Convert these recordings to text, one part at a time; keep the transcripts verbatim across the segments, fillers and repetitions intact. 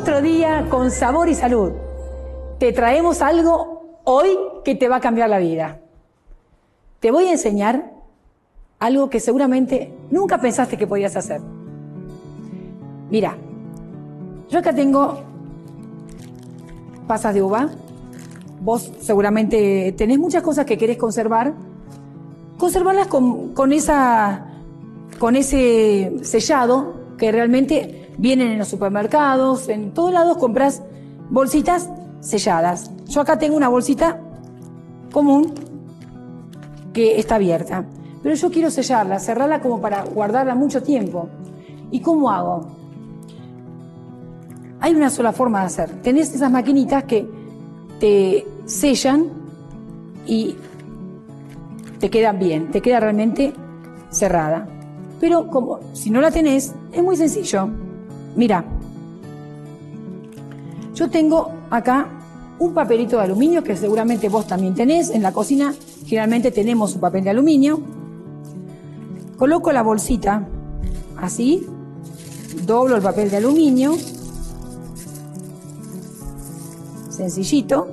Otro día con sabor y salud. Te traemos algo hoy que te va a cambiar la vida. Te voy a enseñar algo que seguramente nunca pensaste que podías hacer. Mira, yo acá tengo pasas de uva. Vos seguramente tenés muchas cosas que querés conservar. Conservarlas con, con, esa, con ese sellado que realmente vienen en los supermercados. En todos lados compras bolsitas selladas. Yo acá tengo una bolsita común que está abierta. Pero yo quiero sellarla, cerrarla como para guardarla mucho tiempo. ¿Y cómo hago? Hay una sola forma de hacer. Tenés esas maquinitas que te sellan y te quedan bien, te queda realmente cerrada. Pero como si no la tenés, es muy sencillo. Mira, yo tengo acá un papelito de aluminio que seguramente vos también tenés. En la cocina generalmente tenemos un papel de aluminio. Coloco la bolsita así, doblo el papel de aluminio, sencillito.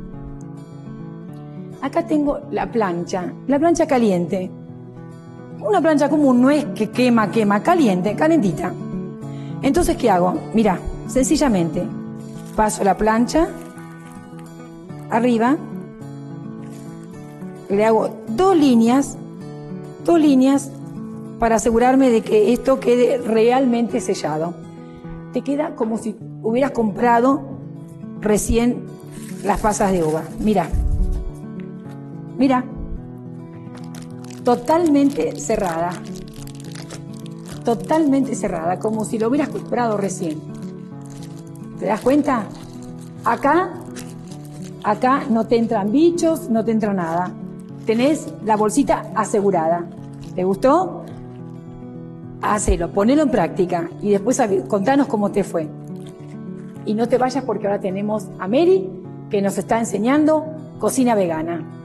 Acá tengo la plancha, la plancha caliente. Una plancha común no es que quema, quema, caliente, calentita. Entonces, ¿qué hago? Mira, sencillamente paso la plancha arriba, le hago dos líneas, dos líneas para asegurarme de que esto quede realmente sellado. Te queda como si hubieras comprado recién las pasas de uva. Mira, mira, totalmente cerrada, totalmente cerrada, como si lo hubieras comprado recién. ¿Te das cuenta? Acá, acá no te entran bichos, no te entra nada. Tenés la bolsita asegurada. ¿Te gustó? Hacelo, ponelo en práctica y después contanos cómo te fue. Y no te vayas porque ahora tenemos a Mary que nos está enseñando cocina vegana.